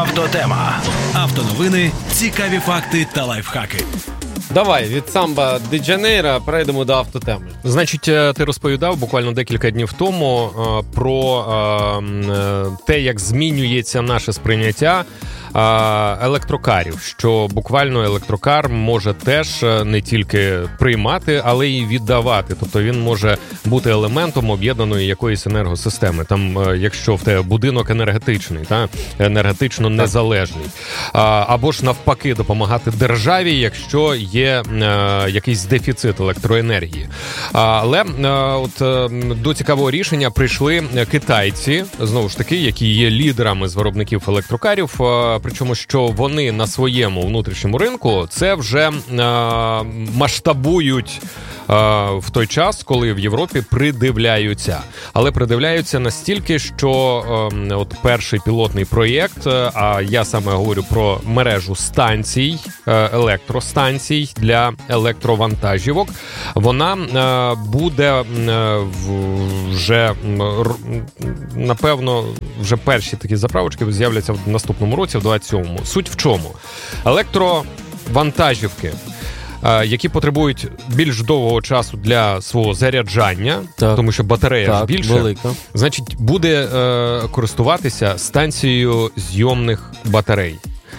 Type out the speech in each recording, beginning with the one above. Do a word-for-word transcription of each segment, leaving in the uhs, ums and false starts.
Автотема. Автоновини, цікаві факти та лайфхаки. Давай, від самба Ді Джанейро перейдемо до автотеми. Значить, ти розповідав буквально декілька днів тому е, про е, те, як змінюється наше сприйняття е, електрокарів, що буквально електрокар може теж не тільки приймати, але й віддавати. Тобто він може бути елементом об'єднаної якоїсь енергосистеми. Там, е, якщо в тебе будинок енергетичний, та, енергетично незалежний. А, або ж навпаки допомагати державі, якщо є є е, якийсь дефіцит електроенергії. Але е, от е, до цікавого рішення прийшли китайці, знову ж таки, які є лідерами з виробників електрокарів, е, причому що вони на своєму внутрішньому ринку це вже е, масштабують е, в той час, коли в Європі придивляються. Але придивляються настільки, що е, от перший пілотний проєкт, е, а я саме говорю про мережу станцій, е, електростанцій, для електровантажівок, вона е, буде е, вже, напевно, вже перші такі заправочки з'являться в наступному році, в двадцять сьомому. Суть в чому? Електровантажівки, е, які потребують більш довгого часу для свого заряджання, так, тому що батарея так, ж більше, велика. Значить, буде е, користуватися станцією зйомних батарей.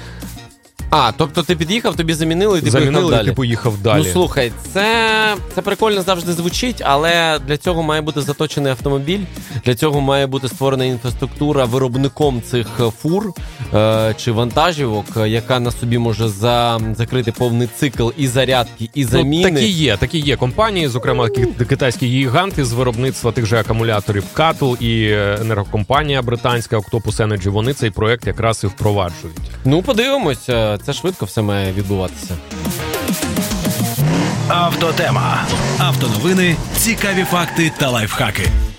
А, тобто ти під'їхав, тобі замінили, і ти замінили, поїхав далі. і ти поїхав далі. Ну, слухай, це, це прикольно завжди звучить, але для цього має бути заточений автомобіль, для цього має бути створена інфраструктура виробником цих фур е, чи вантажівок, яка на собі може за, закрити повний цикл і зарядки, і заміни. Ну, такі є, такі є компанії, зокрема китайські гіганти з виробництва тих же акумуляторів Катл і енергокомпанія британська Octopus Energy, вони цей проект якраз і впроваджують. Ну, подивимося. Це швидко все має відбуватися. Автотема. Автоновини, цікаві факти та лайфхаки.